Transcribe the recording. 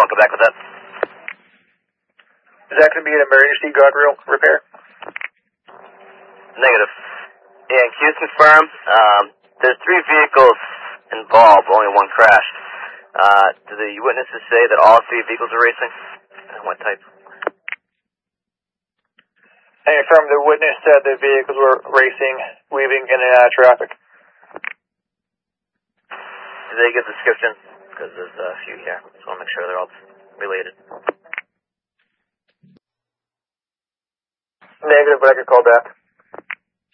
I'll come back with that. Is that going to be an emergency guardrail repair? Negative. Yeah, and Q's confirmed. There's 3 vehicles involved, only one crashed. Do the witnesses say that all 3 vehicles are racing? And what type? And confirm the witness said the vehicles were racing, weaving in and out of traffic. Do they give description? Because there's a few here, so I'll make sure they're all related. Negative, but I could call back.